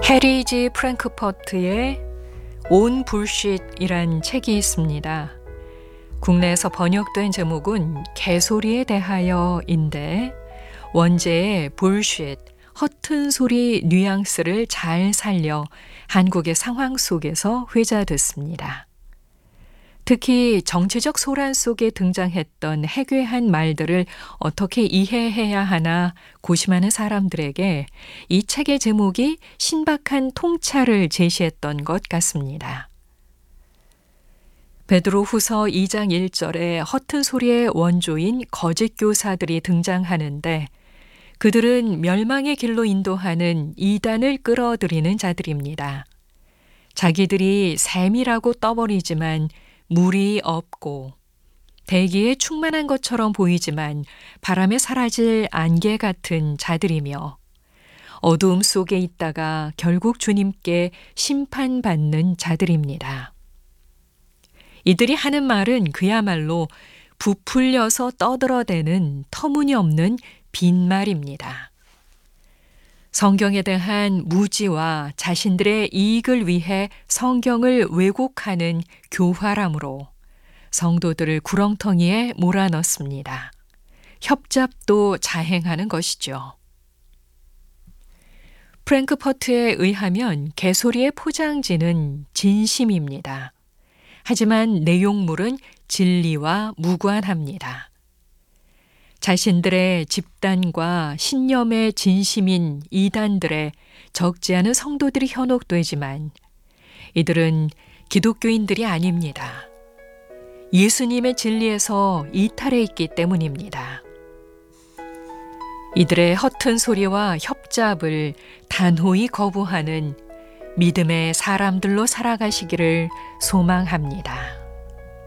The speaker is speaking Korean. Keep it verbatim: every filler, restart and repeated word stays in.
해리지 프랭크퍼트의 온 불쉿이란 책이 있습니다. 국내에서 번역된 제목은 개소리에 대하여인데 원제의 불쉿, 허튼 소리 뉘앙스를 잘 살려 한국의 상황 속에서 회자됐습니다. 특히 정치적 소란 속에 등장했던 해괴한 말들을 어떻게 이해해야 하나 고심하는 사람들에게 이 책의 제목이 신박한 통찰을 제시했던 것 같습니다. 베드로후서 이 장 일 절에 허튼 소리의 원조인 거짓 교사들이 등장하는데 그들은 멸망의 길로 인도하는 이단을 끌어들이는 자들입니다. 자기들이 샘이라고 떠버리지만 물이 없고 대기에 충만한 것처럼 보이지만 바람에 사라질 안개 같은 자들이며 어두움 속에 있다가 결국 주님께 심판받는 자들입니다. 이들이 하는 말은 그야말로 부풀려서 떠들어대는 터무니없는 빈말입니다. 성경에 대한 무지와 자신들의 이익을 위해 성경을 왜곡하는 교활함으로 성도들을 구렁텅이에 몰아넣습니다. 협잡도 자행하는 것이죠. 프랭크퍼트에 의하면 개소리의 포장지는 진심입니다. 하지만 내용물은 진리와 무관합니다. 자신들의 집단과 신념의 진심인 이단들의 적지 않은 성도들이 현혹되지만 이들은 기독교인들이 아닙니다. 예수님의 진리에서 이탈해 있기 때문입니다. 이들의 허튼 소리와 협잡을 단호히 거부하는 믿음의 사람들로 살아가시기를 소망합니다.